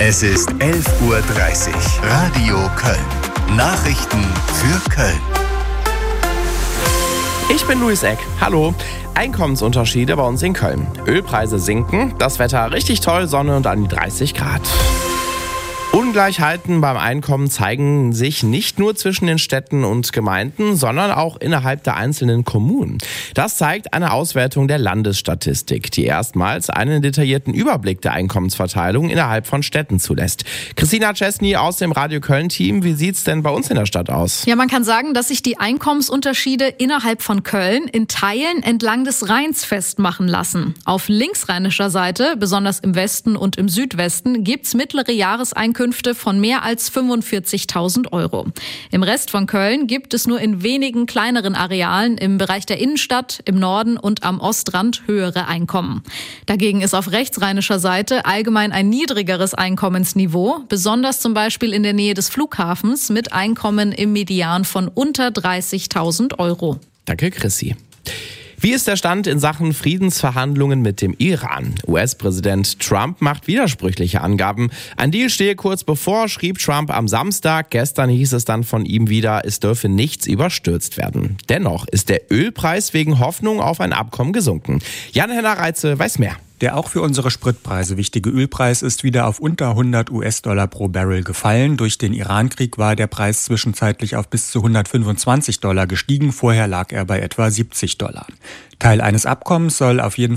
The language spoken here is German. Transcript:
Es ist 11:30 Uhr. Radio Köln. Nachrichten für Köln. Ich bin Luis Eck. Hallo. Einkommensunterschiede bei uns in Köln. Ölpreise sinken, das Wetter richtig toll, Sonne und an die 30 Grad. Ungleichheiten beim Einkommen zeigen sich nicht nur zwischen den Städten und Gemeinden, sondern auch innerhalb der einzelnen Kommunen. Das zeigt eine Auswertung der Landesstatistik, die erstmals einen detaillierten Überblick der Einkommensverteilung innerhalb von Städten zulässt. Christina Czesny aus dem Radio Köln-Team, wie sieht's denn bei uns in der Stadt aus? Ja, man kann sagen, dass sich die Einkommensunterschiede innerhalb von Köln in Teilen entlang des Rheins festmachen lassen. Auf linksrheinischer Seite, besonders im Westen und im Südwesten, gibt's mittlere Jahreseinkünfte von mehr als 45.000 Euro. Im Rest von Köln gibt es nur in wenigen kleineren Arealen im Bereich der Innenstadt, im Norden und am Ostrand höhere Einkommen. Dagegen ist auf rechtsrheinischer Seite allgemein ein niedrigeres Einkommensniveau, besonders zum Beispiel in der Nähe des Flughafens mit Einkommen im Median von unter 30.000 Euro. Danke, Chrissy. Wie ist der Stand in Sachen Friedensverhandlungen mit dem Iran? US-Präsident Trump macht widersprüchliche Angaben. Ein Deal stehe kurz bevor, schrieb Trump am Samstag. Gestern hieß es dann von ihm wieder, es dürfe nichts überstürzt werden. Dennoch ist der Ölpreis wegen Hoffnung auf ein Abkommen gesunken. Jan-Henner Reitze weiß mehr. Der auch für unsere Spritpreise wichtige Ölpreis ist wieder auf unter 100 US-Dollar pro Barrel gefallen. Durch den Iran-Krieg war der Preis zwischenzeitlich auf bis zu 125 Dollar gestiegen. Vorher lag er bei etwa 70 Dollar. Teil eines Abkommens soll auf jeden